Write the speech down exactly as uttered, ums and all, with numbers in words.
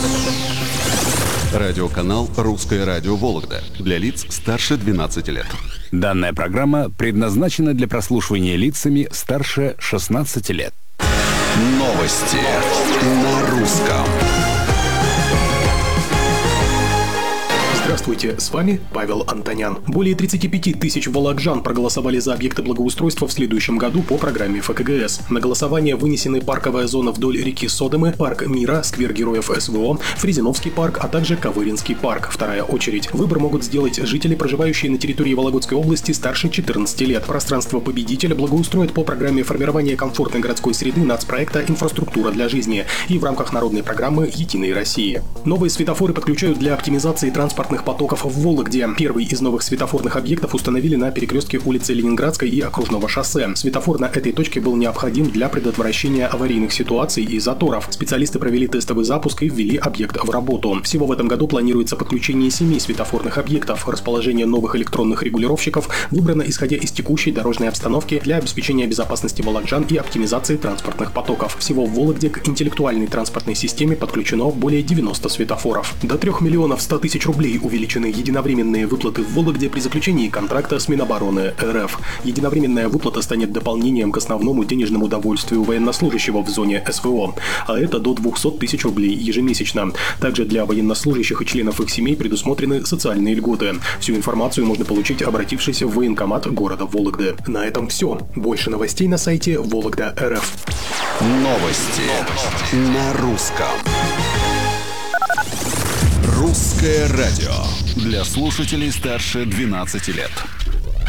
Радиоканал «Русское радио Вологда» для лиц старше двенадцати лет. Данная программа предназначена для прослушивания лицами старше шестнадцати лет. Новости на русском. Здравствуйте, с вами Павел Антонян. Более тридцати пяти тысяч вологжан проголосовали за объекты благоустройства в следующем году по программе эф ка гэ эс. На голосование вынесены парковая зона вдоль реки Содомы, парк Мира, сквер героев эс вэ о, Фрезиновский парк, а также Кавыринский парк. Вторая очередь. Выбор могут сделать жители, проживающие на территории Вологодской области старше четырнадцати лет. Пространство победителя благоустроят по программе формирования комфортной городской среды нацпроекта «Инфраструктура для жизни» и в рамках народной программы «Единой России». Новые светофоры подключают для оптимизации транспортных потоков в Вологде. Первый из новых светофорных объектов установили на перекрестке улицы Ленинградской и Окружного шоссе. Светофор на этой точке был необходим для предотвращения аварийных ситуаций и заторов. Специалисты провели тестовый запуск и ввели объект в работу. Всего в этом году планируется подключение семи светофорных объектов. Расположение новых электронных регулировщиков выбрано исходя из текущей дорожной обстановки для обеспечения безопасности вологжан и оптимизации транспортных потоков. Всего в Вологде к интеллектуальной транспортной системе подключено более девяноста светофоров. До трёх миллионов ста тысяч рублей увеличены единовременные выплаты в Вологде при заключении контракта с Минобороны эр эф. Единовременная выплата станет дополнением к основному денежному удовольствию военнослужащего в зоне эс вэ о, а это до двухсот тысяч рублей ежемесячно. Также для военнослужащих и членов их семей предусмотрены социальные льготы. Всю информацию можно получить, обратившись в военкомат города Вологды. На этом все. Больше новостей на сайте Вологда точка эр эф. Новости на русском. Русское радио для слушателей старше двенадцати лет.